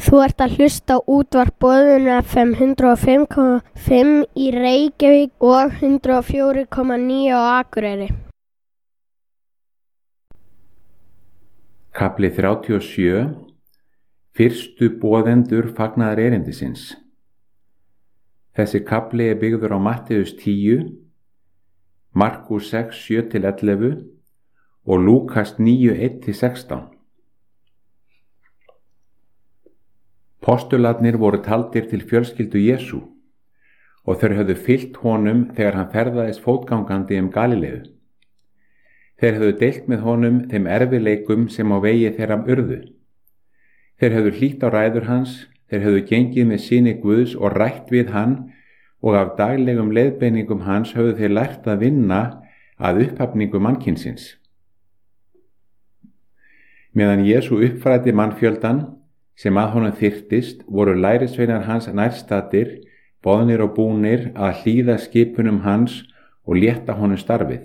Þú ert að hlusta á útvarp Boðun FM 105,5 í Reykjavík og 104,9 á Akureyri. Kafli 37. Fyrstu boðendur fagnaðar erindisins. Þessi kafli er byggður á Mattheus 10, Markus 6, 7-11 og Lúkas 9, 1-16. Postularnir voru taldir til fjölskyldu Jesú og þeir höfðu fylgt honum þegar hann ferðaðist fótgangandi Galileu. Þeir höfðu deilt með honum þeim erfiðleikum sem á vegi þeirra urðu. Þeir höfðu hlýtt á ræður hans, þeir höfðu gengið með syni Guðs og rætt við hann og af daglegum leiðbeiningum hans höfðu þeir lært að vinna að upphafningu mannkynsins. Meðan Jesú uppfræddi mannfjöldan sem að honum þyrftist, voru lærisveinar hans nærstaddir, boðnir og búnir að hlýða skipunum hans og létta honum starfið.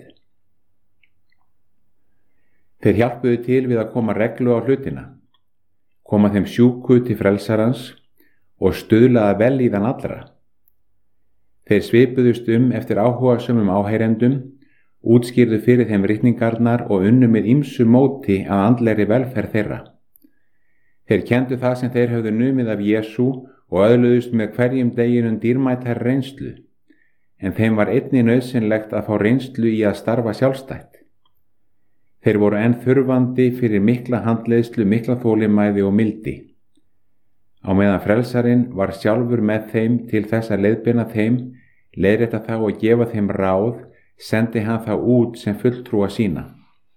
Þeir hjálpuðu til við að koma reglu á hlutina, koma þeim sjúku til frelsarans og stuðlaða vellíðan allra. Þeir svipuðust eftir áhugasömum áheyrendum, útskýrðu fyrir þeim ritningarnar og unnu með ýmsu móti að andlegri velferð þeirra. Þeir kenndu það sem þeir höfðu numið af Jesú og öðluðust með hverjum deginum dýrmætari reynslu, en þeim var einnig nauðsynlegt að fá reynslu í að starfa sjálfstætt. Þeir voru enn þurfandi fyrir mikla handleiðslu, mikla þolinmæði og mildi. Á meðan frelsarinn var sjálfur með þeim til þess að leiðbeina þeim, leiðrétta þá og gefa þeim ráð, sendi hann þá út sem fulltrúa sína.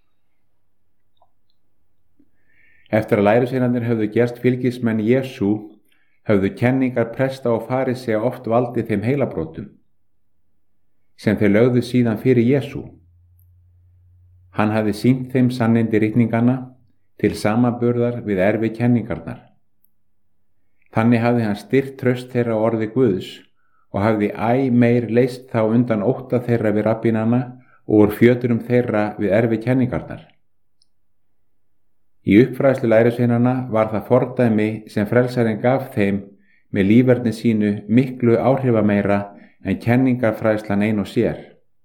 Eftir að lærisveinarnir höfðu gerst fylgismenn Jesú, höfðu kenningar presta og farisea oft valdið þeim heilabrotum, sem þeir lögðu síðan fyrir Jesú. Hann hafði sýnt þeim sannindi ritninganna til samanburðar við erfi kenningarnar. Þannig hafði hann styrkt traust þeirra á orði Guðs og hafði æ meir leyst þá undan ótta þeirra við rabbínana og úr fjöturum þeirra við erfi kenningarnar. Í uppfræðslu lærisveinanna var það fordæmi sem frelsarinn gaf þeim með líferni sínu miklu áhrifameira en kenningarfræðslan ein og sér.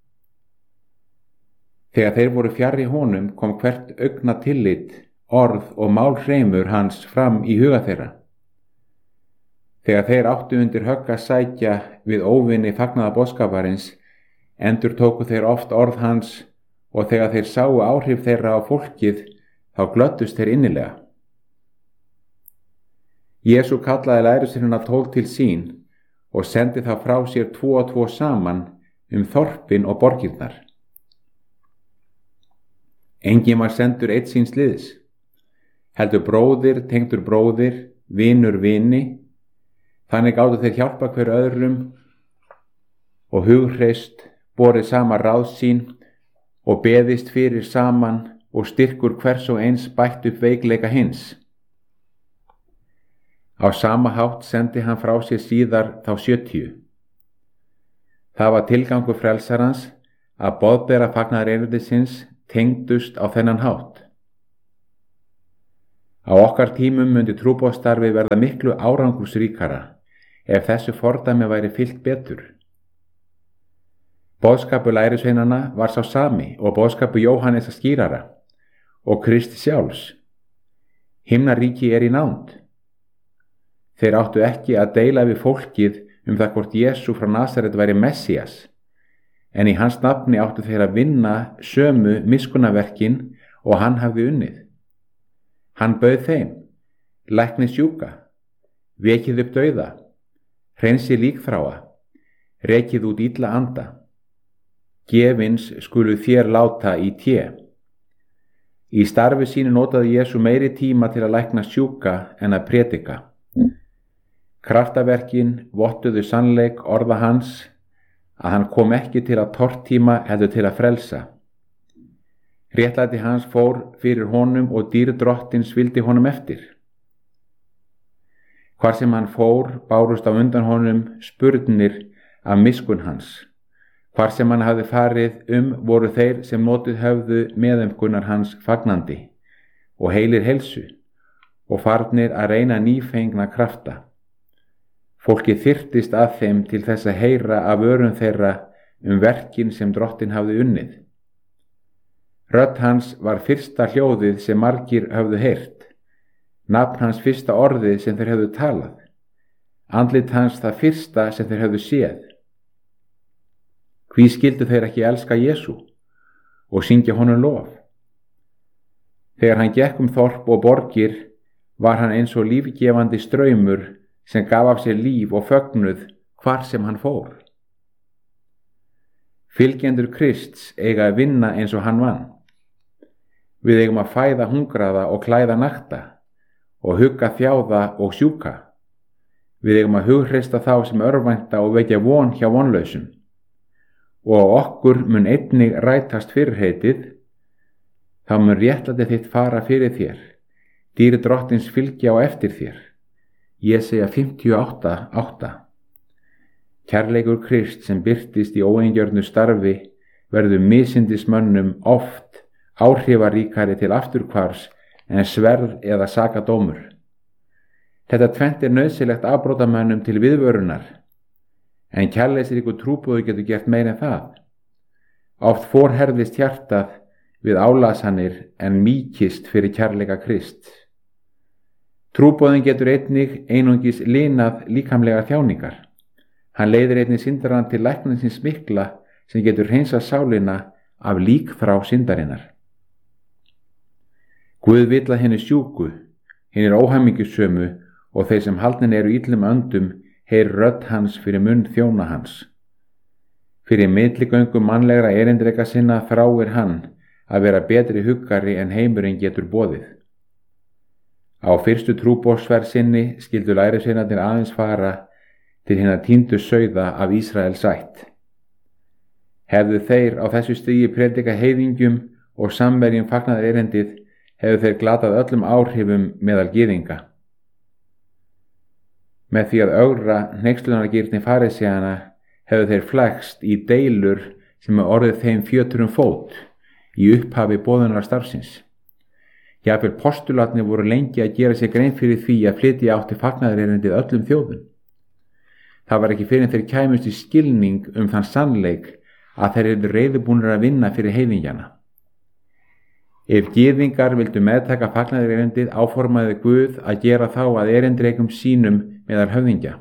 Þegar þeir voru fjarri honum kom hvert augna tillit, orð og málhreimur hans fram í huga þeirra. Þegar þeir áttu undir högg að sækja við óvinni fagnaða boðskaparins, endurtóku þeir oft orð hans og þegar þeir sáu áhrif þeirra á fólkið, þá glöddust þeir innilega. Jesú kallaði lærisveinana 12 til sín og sendi þá frá sér 2 og 2 saman þorpin og borgirnar. Enginn var sendur einn síns liðs, heldur bróðir tengdur bróðir, vinur vini, þannig gátu þeir hjálpa hver öðrum og hughreyst borið sama ráð sín og beðist fyrir saman og styrkur hvers og eins bætt upp veikleika hins. Á sama hátt sendi hann frá sér síðar þá 70. Það var tilgangur frelsarans að boðbera fagnaðar erindisins tengdust á þennan hátt. Á okkar tímum myndi trúboðsstarfi verða miklu árangursríkara ef þessu fordæmi væri fylgt betur. Boðskapur lærisveinanna var sá sami og boðskapur Jóhannesar skýrara og Krists sjálfs. Himnaríki er í nánd. Þeir áttu ekki að deila við fólkið það hvort Jesú frá Nasaret væri Messías, en í hans nafni áttu þeir að vinna sömu miskunnaverkin og hann hafði unnið. Hann bauð þeim, lækni sjúka, vekið upp dauða, hreinsi líkþráa, rekið út illa anda. Gefins skulu þér láta í té. Í starfi sínu notaði Jesú meiri tíma til að lækna sjúka en að prédika. Kraftaverkin vottuðu sannleik orða hans að hann kom ekki til að tortíma heldur til að frelsa. Réttlæti hans fór fyrir honum og dýrð drottins vildi honum eftir. Hvar sem hann fór bárust á undan honum spurnir af miskunn hans. Hvar sem hann hafði farið voru þeir sem notuð höfðu meðaumkunnar hans fagnandi og heilir heilsu og farnir að reyna nýfengna krafta. Fólkið þyrptist að þeim til þess að heyra af örum þeirra verkin sem Drottinn hafði unnið. Rödd hans var fyrsta hljóðið sem margir höfðu heyrt, nafn hans fyrsta orðið sem þeir höfðu talað, andlit hans það fyrsta sem þeir höfðu séð. Hví skildu þeir ekki elska Jesú og syngja honum lof? Þegar hann gekk þorp og borgir var hann eins og lífgefandi straumur sem gaf af sér líf og fögnuð hvar sem hann fór. Fylgjendur Krists eiga að vinna eins og hann vann. Við eigum að fæða hungraða og klæða nakta og hugga þjáða og sjúka. Við eigum að hughreysta þá sem örvænta og vekja von hjá vonlausum. Og okkur mun einnig rætast fyrirheitið, þá mun réttlæti þitt fara fyrir þér, dýri Drottins fylgja á eftir þér. Jesaja 58:8. Kærleikur Krist sem birtist í óeingjörnu starfi verður misindismönnum oft áhrifaríkari til afturhvarfs en sverð eða sakadómur. Þetta tvennt nauðsynlegt afbrotamönnum til viðvörunar, en kærleiksríkur trúboði getur gert meira en það. Oft forherðist hjartað við álasanir en mýkist fyrir kærleika Krist. Trúboðin getur einungis linað líkamlega þjáningar. Hann leiðir einnig syndarann til læknisins mikla sem getur hreinsað sálina af líkþrá syndarinnar. Guð vill að hinni sjúku, hinni óhamingjusömu og þeir sem haldnir eru illum öndum heyri rödd hans fyrir munn þjóna hans. Fyrir milligöngum mannlegra erindreka sinna þráir hann að vera betri huggari en heimurinn getur boðið. Á fyrstu trúboðsferð sinni skyldu lærisveinarnir aðeins fara til hinna týndu sauða af Ísraels ætt. Hefðu þeir á þessu stigi predika heiðingjum og samverjum fagnaðar erindið, hefðu þeir glatað öllum áhrifum meðal gyðinga. Með því að ögra hneykslunargirni farisæana hefðu þeir flækst í deilur sem orðið þeim fjötur fót í upphafi boðunarstarfsins. Jafnvel postularnir voru lengi að gera sér grein fyrir því að flytja átti fagnaðarerindið öllum þjóðum. Það var ekki fyrir en þeir kæmust í skilning þann sannleik að þeir eru reiðubúnir að vinna fyrir heiðingjana. Ef gyðingar vildu meðtaka fagnaðarerindið áformaði Guð að gera þá að erindreikum sínum meðal höfðingja.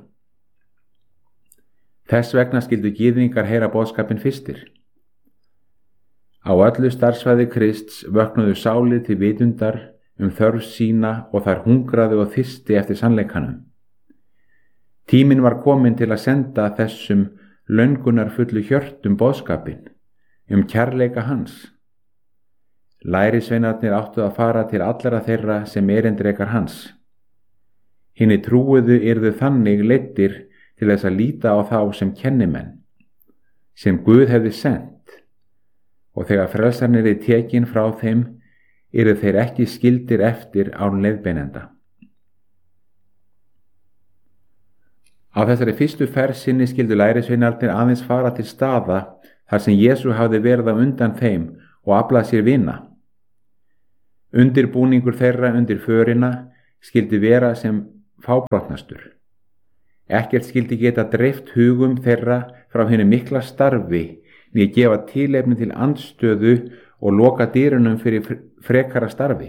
Þess vegna skyldu gyðingar heyra boðskapinn fyrstir. Á öllu starfsvæði Krists vöknuðu sálir til vitundar þörf sína og þær hungraðu og þyrsti eftir sannleikanum. Tíminn var kominn til að senda þessum löngunarfullu hjörtum boðskapinn kærleika hans. Lærisveinarnir áttu að fara til allra þeirra sem erindrekar hans. Hinni trúuðu yrðu þannig leiddir til þess að líta á þá sem kennimenn, sem Guð hefði sent, og þegar frelsarnir er tekin frá þeim, yrðu þeir ekki skildir eftir án leiðbeinenda. Á þessari fyrstu ferð sinni skildu lærisveinarnir aðeins fara til staða þar sem Jesú hafði verið á undan þeim og aflað sér vina. Undirbúningur þeirra undir förina skildi vera sem fábrotnastur. Ekkert skildi geta dreift hugum þeirra frá hinni mikla starfi né gefa tilefni til andstöðu og loka dyrunum fyrir frekara starfi.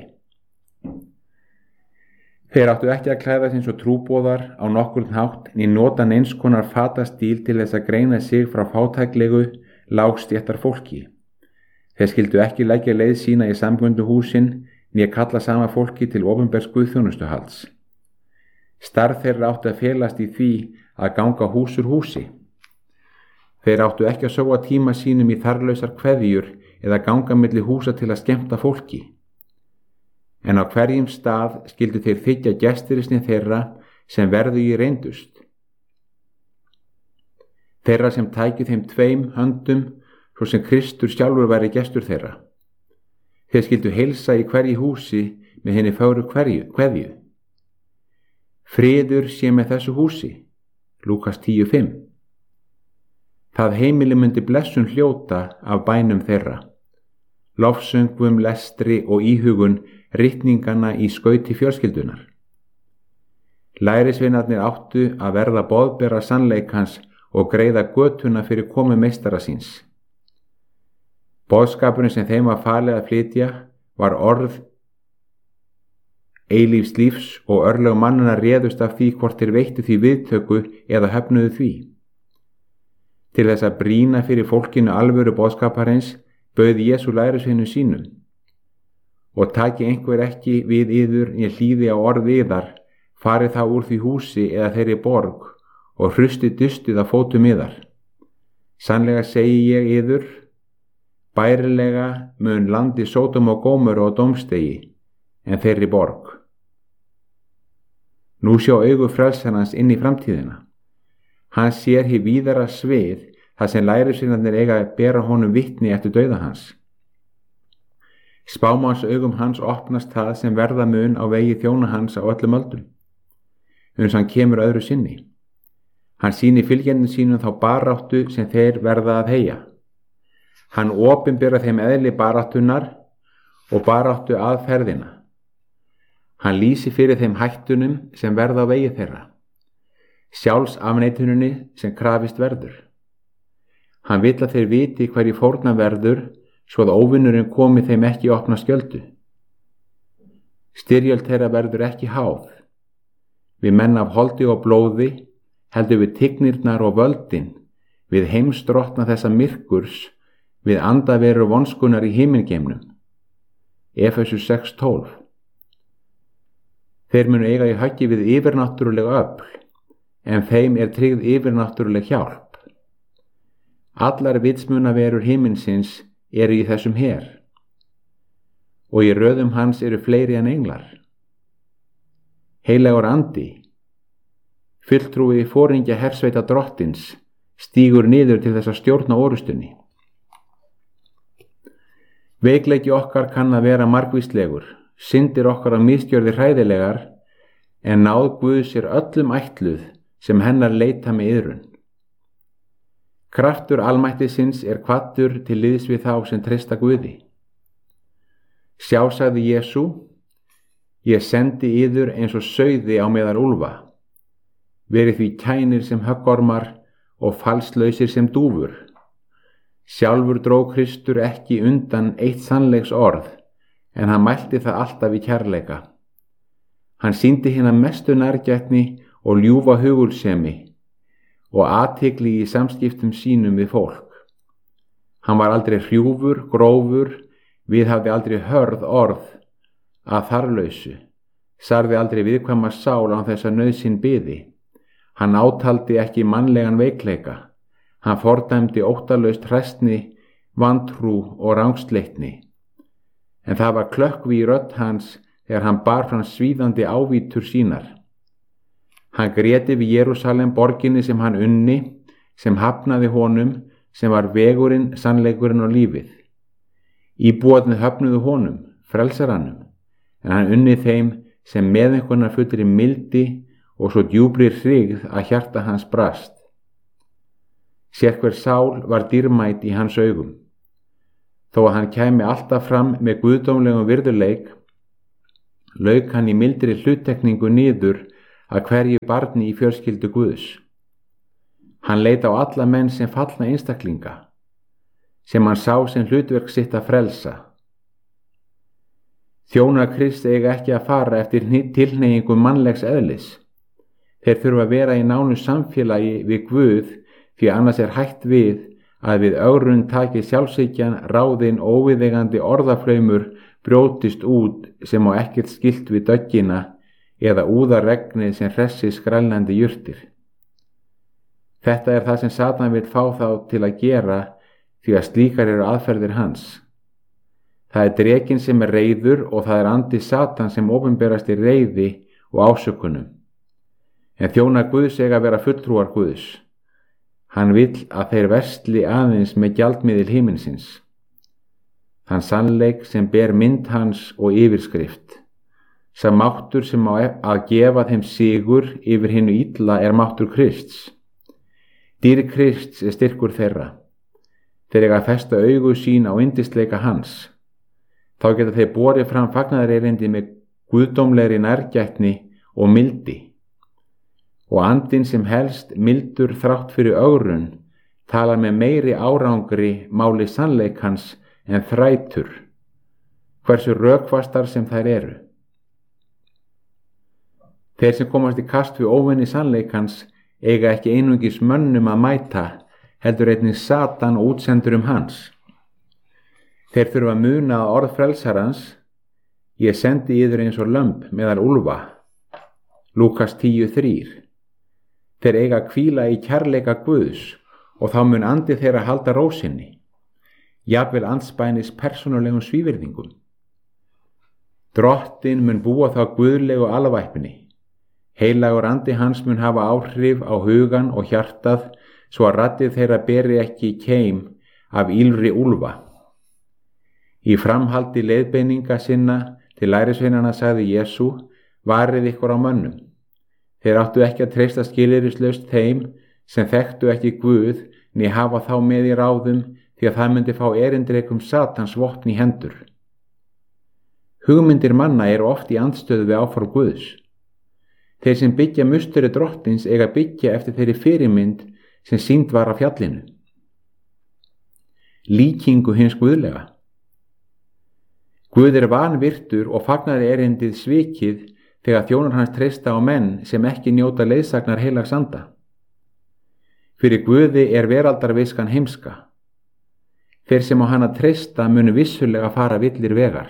Þeir áttu ekki að klæða sig eins og trúboðar á nokkurn hátt né nota neins konar fatastíl til þess að greina sig frá fátæklegu, lágstéttar fólki. Þeir skildu ekki leggja leið sína í samgönduhúsin né kalla sama fólki til opinbers guðþjónustuhalds. Starf þeirra áttu að felast í því að ganga hús úr húsi. Þeir áttu ekki að sóa tíma sínum í þarflausar kveðjur eða ganga milli húsa til að skemmta fólki. En á hverjum stað skildu þeir þiggja gestirisni þeirra sem verðu í reyndust. Þeirra sem tækju þeim 2 höndum, svo sem Kristur sjálfur væri gestur þeirra. Þeir skildu heilsa í hverju húsi með hinni fögru kveðju. Friður sé með þessu húsi, Lúkas 10:5. Það heimili myndi blessun hljóta af bænum þeirra. lofsöngvum, lestri og íhugun ritninganna í skauti fjölskyldunar. Lærisveinarnir áttu að verða boðbera sannleikans og greiða götuna fyrir komu meistara síns. Boðskapurinn sem þeim var falið að flytja var orð eilífs lífs og örlög mannanna réðust af því hvort þeir veittu því viðtöku eða höfnuðu því. Til þess að brýna fyrir fólkinu alvöru boðskaparins bauð Jesú lærisveinum sínum: og taki einhver ekki við yður né hlýði á orð yðar, farið þá úr því húsi eða þeirri borg og hrusti dustið á fótum yðar. Sannlega segi ég yður, bærilega mun landi Sódom og Gómorru á dómstegi en þeirri borg. Nú sjá augu frelsarans inn í framtíðina. Hann sér hið víðara svið þar sem lærisveinarnir eiga að bera honum vitni eftir dauða hans. Spámanns augum hans opnast það sem verða mun á vegi þjóna hans á öllum öldum, uns hann kemur öðru sinni. Hann sýnir fylgjendum sínum þá baráttu sem þeir verða að heyja. Hann opinbera þeim eðli baráttunar og baráttu aðferðina. Hann lýsir fyrir þeim hættunum sem verða á vegi þeirra, sjálfsafneituninni sem krafist verður. Hann vill að þeir viti hverju fórna verður, svo að óvinnurinn komi þeim ekki opna skjöldu. Styrjöld þeirra verður ekki háð. Við menn af holdi og blóði, heldur við tignirnar og völdin, við heimsdrottna þessa myrkurs, við andaveru vonskunar í himingeimnum. Efesus 6:12. Þeir munu eiga í höggi við yfirnáttúruleg öfl, en þeim er tryggð yfirnáttúruleg hjálp. Allar vitsmunaverur himinsins eru í þessum her, og í röðum hans eru fleiri en englar. Heilagur andi, fulltrúi foringja hersveita drottins, stígur niður til þess að stjórna orustunni. Veikleiki okkar kann að vera margvíslegur, syndir okkar að misgjörði hræðilegar, en náð Guðs er öllum ætluð sem hennar leita með iðrun. Kraftur almættisins er kvaddur til liðs við þá sem treysta Guði. Sjá, sagði Jesú, ég sendi yður eins og sauði á meðal úlfa. Verið því kænir sem höggormar og falslausir sem dúfur. Sjálfur dró Kristur ekki undan eitt sannleiks orð, en hann mælti það alltaf í kærleika. Hann sýndi hina mestu nærgætni og ljúfa hugulsemi og athygli í samskiptum sínum við fólk. Hann var aldrei hrjúfur, grófur, viðhafði aldrei hörð orð að þarlausu, sarði aldrei viðkvæma sál án þess að nauðsyn biði. Hann átaldi ekki mannlegan veikleika. Hann fordæmdi óttalaust hræsni, vantrú og rangsleitni. En það var klökkvi í rödd hans þegar hann bar fram svíðandi ávítur sínar. Hann gréti við Jerúsalem borginni sem hann unni, sem hafnaði honum, sem var vegurinn, sannleikurinn og lífið. Íbúarnir höfnuðu honum, frelsarannum, en hann unni þeim sem meðeinkunar fullri mildi og svo djúpri hrygð að hjarta hans brast. Sérhver sál var dýrmæt í hans augum. Þó að hann kæmi alltaf fram með guðdómlegum virðuleik, lauk hann í mildri hluttekningu niður að hverju barni í fjölskyldu Guðs. Hann leit á alla menn sem fallna einstaklinga, sem hann sá sem hlutverk sitt að frelsa. Þjónar Krists eiga ekki að fara eftir tilhneigingu mannlegs eðlis. Þeir þurfa að vera í nánu samfélagi við Guð, því annars er hætt við að við ögrun taki sjálfshyggjan, ráðin og óviðeigandi orðaflaumur brjótist út sem á ekkert skylt við döggina eða úðar regnið sem hressi skrælnandi jurtir. Þetta er það sem Satan vill fá þá til að gera, því að slíkar eru aðferðir hans. Það er drekinn sem er reiður og það er andi Satan sem opinberast í reiði og ásökunum. En þjónar Guðs eiga að vera fulltrúar Guðs. Hann vill að þeir versli aðeins með gjaldmiðil himinsins. Þann sannleik sem ber mynd hans og yfirskrift. Sá máttur sem á að gefa þeim sigur yfir hinu illa er máttur Krists. Dýrð Krists er styrkur þeirra. Þeir eiga að festa augu sín á yndisleika hans. Þá geta þeir borið fram fagnaðarerindi með guðdómlegri nærgætni og mildi. Og andinn sem helst mildur þrátt fyrir ögrun talar með meiri árangri máli sannleikans en þrætur, hversu rökfastar sem þær eru. Þeir sem komast í kast við óvinni sannleikans eiga ekki einungis mönnum að mæta, heldur einnig Satan og útsendurum hans. Þeir þurfa að muna að orð frelsarans, ég sendi yður eins og lömb meðal úlfa, Lúkas 10:3. Þeir eiga að hvíla í kærleika Guðs og þá mun andi þeirra halda ró sinni, jafnvel andspænis persónulegum svívirðingum. Drottinn mun búa þá guðlegu alvæpni. Heilagur andi hans mun hafa áhrif á hugan og hjartað svo að raddir þeirra beri ekki keim af ýlfri úlfa. Í framhaldi leiðbeininga sinna til lærisveinanna sagði Jesú, varið ykkur á mönnum. Þeir áttu ekki að treysta skilyrðislaust þeim sem þekktu ekki Guð né hafa þá með í ráðum því að það myndi fá erindrekum Satans vopn í hendur. Hugmyndir manna eru oft í andstöðu við áform Guðs. Þeir sem byggja musteri drottins eiga byggja eftir þeirri fyrirmynd sem sýnd var á fjallinu. Líkingu hins guðlega. Guð er vanvirtur og fagnaðarerindið svikið þegar þjónar hans treysta á menn sem ekki njóta leiðsagnar heilags anda. Fyrir Guði er veraldarviskan heimska. Þeir sem á hana treysta munu vissulega fara villir vegar.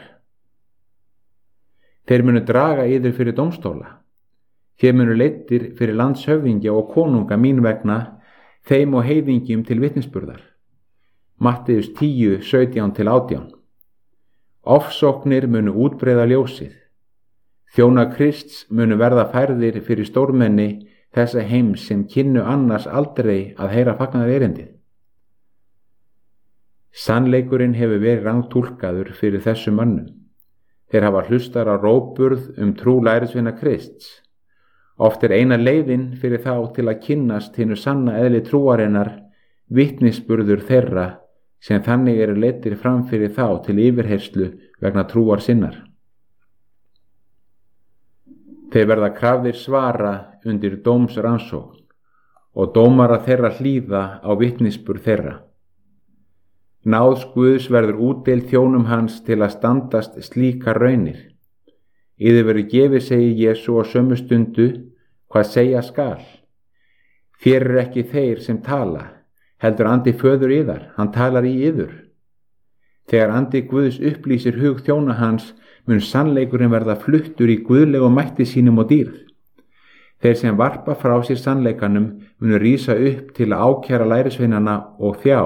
Þeir munu draga yður fyrir dómstóla. Þeir munu leiddir fyrir landshöfðingja og konunga mín vegna, þeim og heiðingjum til vitnisburðar. Matteus 10:17-18. Ofsóknir munu útbreiða ljósið. Þjónar Krists munu verða færðir fyrir stórmenni þessa heims sem kynnu annars aldrei að heyra fagnaðarerindið. Sannleikurinn hefur verið rangtúlkaður fyrir þessum mönnum. Þeir hafa hlustar á rógburð trú lærisveina Krists. Oft er eina leiðin fyrir þá til að kynnast hinu sanna eðli trúarinnar vitnisburður þeirra sem þannig eru leiddir fram fyrir þá til yfirheyrslu vegna trúar sinnar. Þeir verða krafðir svara undir dómsrannsókn og dómara þeirra hlýða á vitnisburð þeirra. Náð Guðs verður útdeild þjónum hans til að standast slíkar raunir. Yður verður gefið, segir Jesú á sömu stundu, hvað segja skal. Þér eru ekki þeir sem tala, heldur andi föður yðar, hann talar í yður. Þegar andi Guðs upplýsir hug þjóna hans, mun sannleikurinn verða fluttur í guðlegu mætti sínum og dýrð. Þeir sem varpa frá sér sannleikanum munu rísa upp til að ákæra lærisveinana og þjá.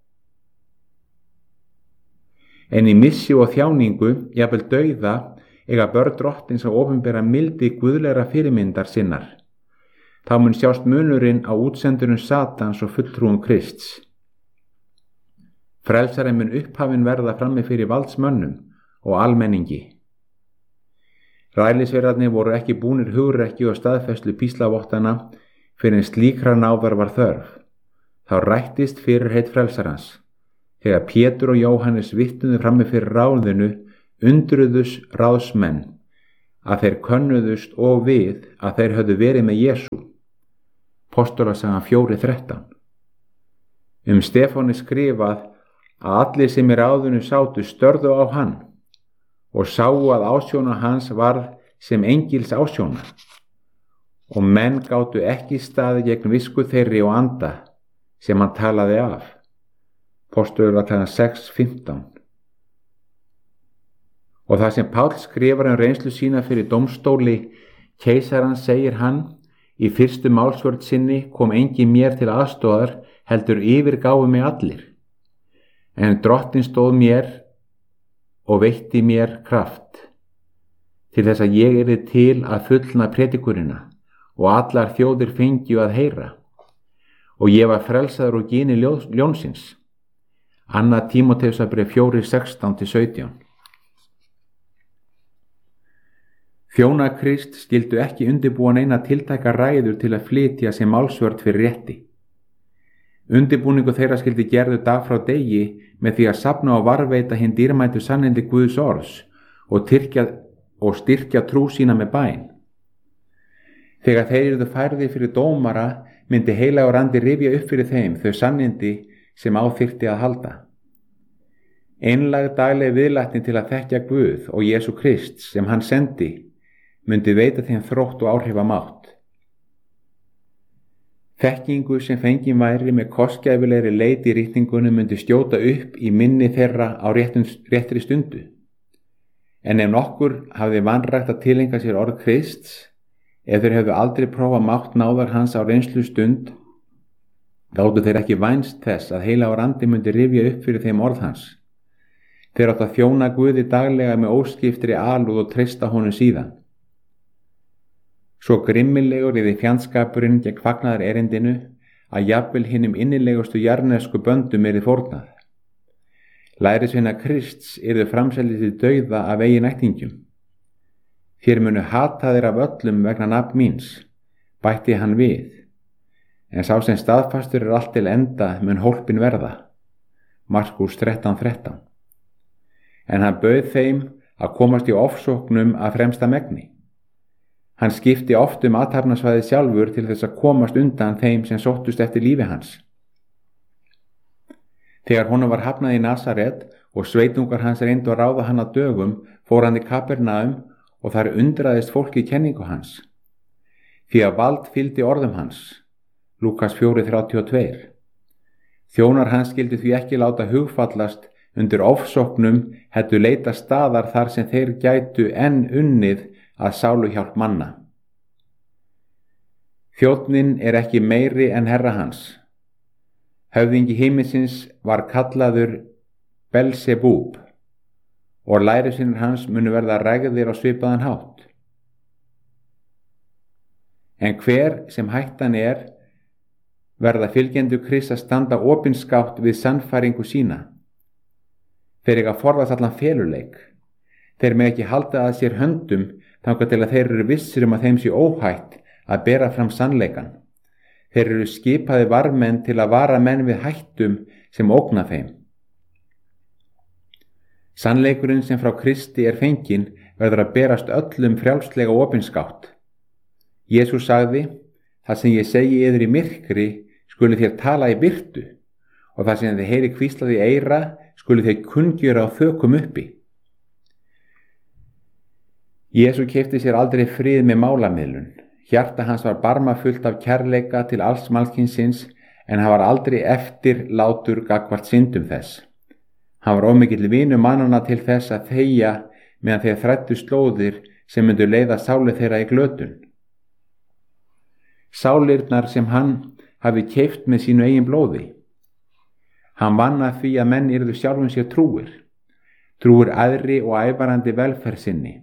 En í missi og þjáningu, jafnvel dauða, eiga börn drottins að opinbera mildi guðlegra fyrirmyndar sinnar. Þá mun sjást munurinn á útsendurum Satans og fulltrúum Krists. Frelsarinn mun upphafinn verða frammi fyrir valdsmönnum og almenningi. Rælisverðarnir voru ekki búnir hugrekki og staðfæslu píslavottana fyrir en slíkra náðar var þörf. Þá rættist fyrirheit frelsarans. Þegar Pétur og Jóhannes vitnuðu frammi fyrir ráðinu, undruðus ráðsmenn að þeir könnuðust og við að þeir höfðu verið með Jesú. Postulasagan 4:13. Stefáni skrifað að allir sem í ráðinu sátu störðu á hann og sáu að ásjóna hans varð sem engils ásjóna og menn gátu ekki staðið gegn visku þeirri og anda sem hann talaði af. Postulasagan 6:15. Og það sem Páll skrifar reynslu sína fyrir dómstóli keisarans segir hann, í fyrstu málsvörð sinni kom engin mér til aðstoðar heldur yfirgáfu mig allir. En Drottinn stóð mér og veitti mér kraft til þess að ég yrði til að fullna predikurina og allar þjóðir fengju að heyra. Og ég var frelsaður úr gini ljónsins. 2. Tímóteusarbréf 4:16-17. Þjónar Krist skildu ekki undirbúa neina tiltæka ræður til að flytja sem málsvörð fyrir rétti. Undirbúningu þeirra skyldi gerðu dag frá degi með því að safna og varveita hinn dýrmætu sannindi Guðs orðs og styrkja trú sína með bæn. Þegar þeir yrðu færðir fyrir dómara myndi heilagur andi rifja upp fyrir þeim þau sannindi sem á þyrfti að halda. Einlæg dagleg viðlætni til að þekkja Guð og Jesú Krist sem hann sendi myndi veita þeim þrótt og áhrifamátt. Þekkingu sem fengin væri með kostgæfilegri leit í ritningunum myndi skjóta upp í minni þeirra á réttri stundu. En ef nokkur hafði vanrægt að tileinka sér orð Krists, ef þeir hefðu aldrei prófað mátt náðar hans á reynslu stund, gátu þeir ekki vænst þess að heilagur andi myndi rifja upp fyrir þeim orð hans. Þeir áttu að þjóna Guði daglega með óskiptri alúð og treysta honum síðan. Svo grimmilegur yfir fjandskapurinn gegn fagnaðar erindinu að jafnvel hinum innilegustu jarðnesku böndum yrði fórnað. Lærisveina Krists yrðu framseldið til dauða af eigin ættingjum. Þér munu hata þeir af öllum vegna nafn míns, bætti hann við, en sá sem staðfastur allt til enda mun hólpin verða. Markús 13:13. En hann bauð þeim að komast í ofsóknum að fremsta megni. Hann skipti oft athafnasvæðið sjálfur til þess að komast undan þeim sem sóttust eftir lífi hans. Þegar honum var hafnað í Nasaret og sveitungar hans reyndu að ráða hann að dögum, fór hann í Kapernaum og þar undraðist fólki kenningu hans. Því að vald fylgdi orðum hans. Lúkas 4:32. Þjónar hans skyldi því ekki láta hugfallast undir ofsóknum heldur leita staðar þar sem þeir gætu enn unnið að sáluhjálp manna. Þjónninn er ekki meiri en herra hans. Höfðingi himinsins var kallaður Belzebúb og lærisveinir hans munu verða rægðir á svipaðan hátt. En hver sem hættan er verða fylgjendur Krists að standa opinskátt við sannfæringu sína. Þeir eiga að forðast allan feluleik. Þeir með ekki halda að sér höndum þangað til að þeir eru vissir að þeim sé óhætt að bera fram sannleikan. Þeir eru skipaði varmenn til að vara menn við hættum sem ógna þeim. Sannleikurinn sem frá Kristi er fenginn verður að berast öllum frjálslega opinskátt. Jesús sagði, það sem ég segi yður í myrkri skuli þér tala í birtu og það sem þið heyri hvíslað í eyra skuli þér kunngjöra á þökum uppi. Jesú keypti sér aldrei frið með málamiðlun. Hjarta hans var barmafullt af kærleika til alls mannkynsins en hann var aldrei eftirlátur gagnvart syndum þess. Hann var ómikill vinur mannanna til þess að þegja meðan þeir þræddu slóðir sem myndu leiða sálir þeirra í glötun. Sálirnar sem hann hafi keypt með sínu eigin blóði. Hann vann að því að menn yrðu sjálfum sér trúir æðri og ævarandi velferð sinni.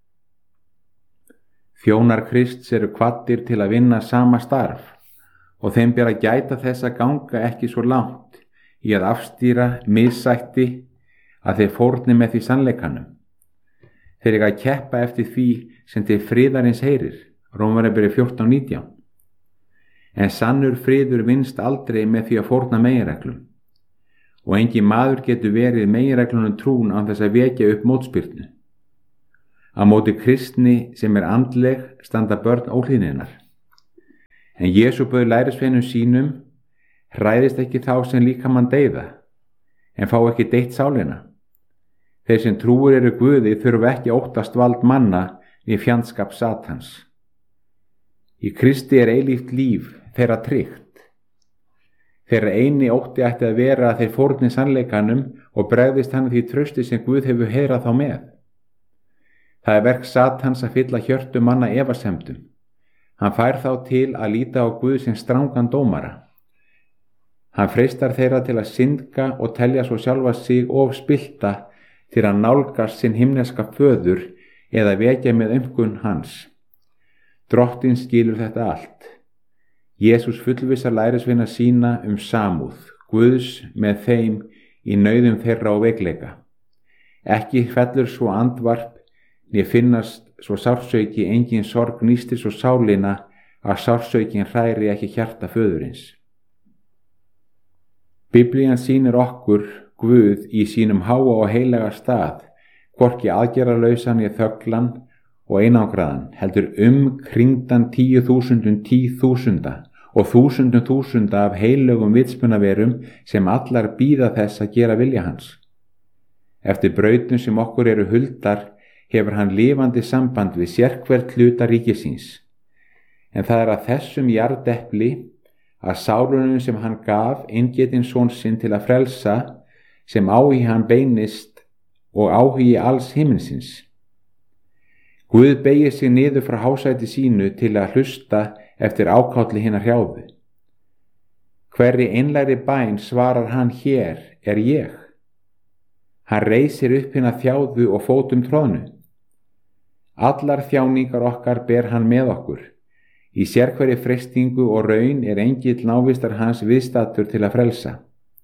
Þjónar Krists eru hvattir til að vinna sama starf og þeim ber að gæta þess að ganga ekki svo langt í að afstýra missætti að þeir fórni með því sannleikanum. Þeir eiga að keppa eftir því sem til friðarins heyrir, Rómverjabréf 14:19. En sannur friður vinnst aldrei með því að fórna meginreglum og engin maður getur verið meginreglunum trún án þess að vekja upp mótspyrnu. Á móti kristni sem er andleg standa börn óhlýðninnar. En Jesú bauð lærisveinum sínum, hræðist ekki þá sem líkamann deyða, en fá ekki deytt sálina. Þeir sem trúir eru Guði þurfa ekki óttast vald manna við fjandskap Satans. Í Kristi er eilíft líf þeirra tryggt. Þeirra eini ótti ætti að vera að þeir fórni sannleikanum og bregðist hann því trausti sem Guð hefur heiðrað þá með. Það er verk Satans að fylla hjörtu manna efasemdum. Hann fær þá til að líta á Guð sem strangan dómara. Hann freistar þeirra til að syndga og telja svo sjálfa sig of spillta til að nálgast sinn himneska föður eða vekja með aumkun hans. Drottinn skilur þetta allt. Jesús fullvissar lærisveina sína samúð Guðs með þeim í nauðum þeirra og veikleika. Ekki fellur svo andvarp né finnast svo sársauki engin sorg nístir svo sálina að sársaukin hræri ekki hjarta föðurins. Biblían sýnir okkur Guð í sínum háa og heilaga stað, hvorki aðgerðarlausan í þöglan og einangraðan, heldur kringdan 10.000 og þúsunda af heilögum vitsmunaverum sem allar bíða þess að gera vilja hans. Eftir brautum sem okkur eru huldar hefur hann lifandi samband við sérhvert hluta ríkisins. En það að þessum jarðepli, að sálunum sem hann gaf eingetinn son sinn til að frelsa, sem áhugi hann beinist og áhugi alls himinsins. Guð beygir sig niður frá hásæti sínu til að hlusta eftir ákálli hinnar hrjáðu. Hverri einlægri bæn svarar hann hér ég. Hann reisir upp hina þjáðu og fótum tróðnu. Allar þjáningar okkar ber hann með okkur. Í sérhverri freistingu og raun engill návistar hans viðstattur til að frelsa.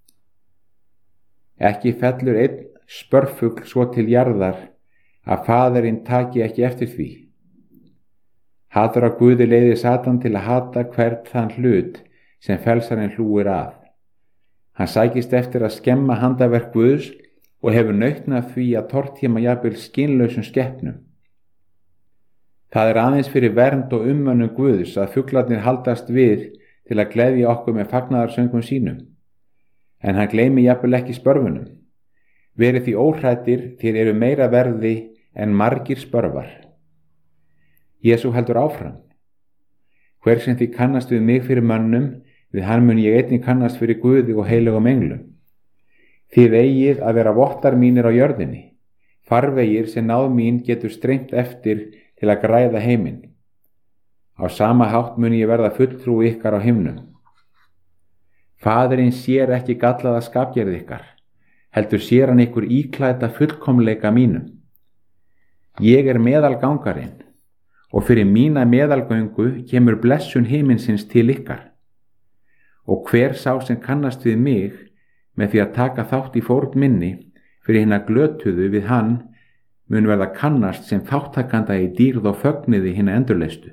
Ekki fellur einn spörfugl svo til jarðar að faðirinn taki ekki eftir því. Hatur að Guði leiðir Satan til að hata hvern þann hlut sem frelsarinn hlúir að. Hann sækist eftir að skemma handaverk Guðs og hefur nautnað því að tortíma jafnvel skynlausum skepnum. Það aðeins fyrir vernd og umönnun Guðs að fuglarnir haldast við til að gleðja okkur með fagnaðarsöngum sínum. En hann gleymi jafnvel ekki spörfunum. Verið því óhræddir, þér eru meira verði en margir spörvar. Jesú heldur áfram. Hver sem því kannast við mig fyrir mönnum, við hann mun ég einnig kannast fyrir Guði og heilögum englum. Þið eigið að vera vottar mínir á jörðinni, farvegir sem náð mín getur streymt eftir til að græða heiminn. Á sama hátt mun ég verða fulltrúi ykkar á himnum. Faðirinn sér ekki gallaða skapgerð ykkar, heldur sér hann ykkur íklædda fullkomleika mínum. Ég meðalgangarinn, og fyrir mína meðalgöngu kemur blessun himinsins til ykkar. Og hver sá sem kannast við mig með því að taka þátt í fórn minni fyrir hina glötuðu við hann, mun verða kannast sem þáttakanda í dýrð og fögniði hina endurleistu.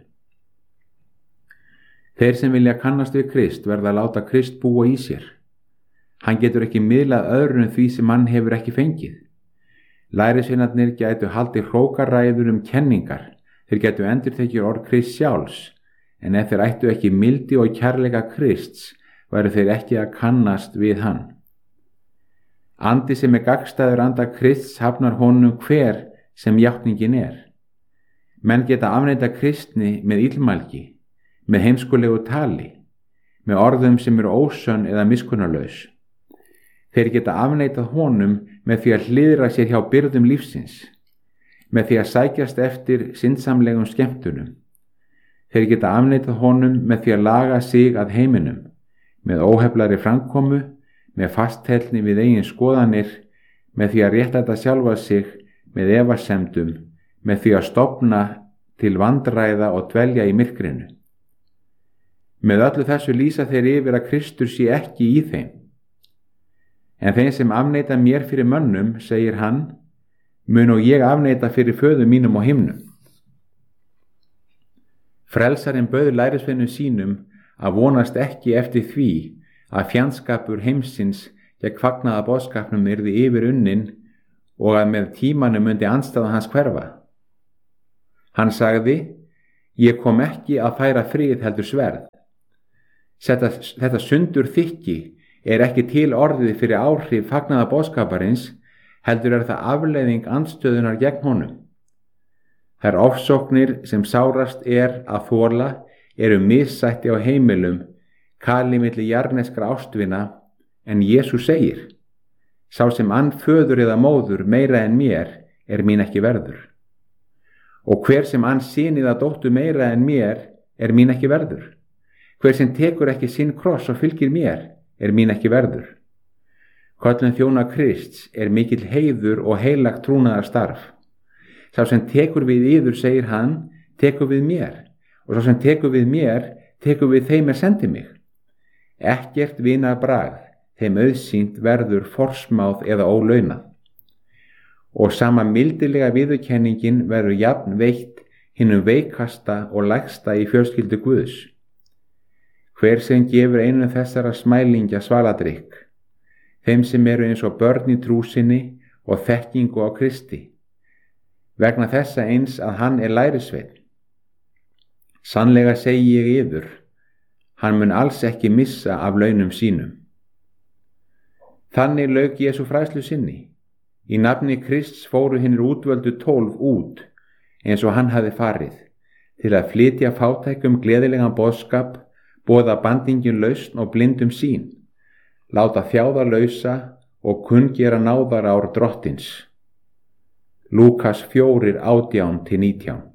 Þeir sem vilja kannast við Krist verða að láta Krist búa í sér. Hann getur ekki miðlað öðrum því sem hann hefur ekki fengið. Lærisveinarnir gætu haldið hrókaræður kenningar, þeir gætu endurtekið orð Krist sjálfs, en ef þeir ættu ekki mildi og kærleika Krists, væru þeir ekki að kannast við hann. Andi sem gagnstæður anda Krists hafnar honum hver sem játningin Menn geta afneita kristni með illmælgi, með heimskulegu tali, með orðum sem eru ósönn eða miskunnarlaus. Þeir geta afneitað honum með því að hliðra sér hjá byrðum lífsins, með því að sækjast eftir syndsamlegum skemmtunum. Þeir geta afneitað honum með því að laga sig að heiminum, með óheflari framkomu, með fasthellni við eigin skoðanir, með því að réttlæta sjálfa sig með efasemdum, með því að stofna til vandræða og dvelja í myrkrinu. Með öllu þessu lýsa þeir yfir að Kristur sé ekki í þeim. En þeim sem afneita mér fyrir mönnum, segir hann, mun og ég afneita fyrir föður mínum á himnum. Frelsarinn bauð lærisveinum sínum að vonast ekki eftir því að fjandskapur heimsins gegn fagnaða boðskapnum yrði yfir unnin og að með tímanum myndi andstæða hans hverfa. Hann sagði, ég kom ekki að færa frið heldur sverð. Þetta sundur þykki ekki til orðið fyrir áhrif fagnaða boðskaparins, heldur það afleiðing andstöðunar gegn honum. Þær ofsóknir sem sárast að þola eru missætti á heimilum, kali milli jarneskra ástvina, en Jesús segir, sá sem ann föður eða móður meira en mér mín ekki verður. Og hver sem ann syn eða dóttur meira en mér mín ekki verður. Hver sem tekur ekki sinn kross og fylgir mér mín ekki verður. Köllun þjóna Krists mikill heiður og heilagt trúnaðar starf. Sá sem tekur við yður, segir hann, tekur við mér, og sá sem tekur við mér, tekur við þeim sendi mig. Ekkert vinarbragð þeim auðsýnt verður forsmáð eða ólaunað. Og sama mildilega viðurkenningin verður jafn veitt hinum veikasta og lægsta í fjölskyldu Guðs. Hver sem gefur einum þessara smælingja svaladrykk, þeim sem eru eins og börn í trú sinni og þekkingu á Kristi, vegna þessa eins að hann er lærisveinn. Sannlega segi ég yður, hann mun alls ekki missa af launum sínum. Þannig lauk Jesú fræðslu sinni. Í nafni Krists fóru hinir útvöldu 12 út, eins og hann hafði farið, til að flytja fátækum gleðilegan boðskap, boða bandingin lausn og blindum sýn, láta þjáða lausa og kunngera náðarár Drottins. Lúkas 4:18-19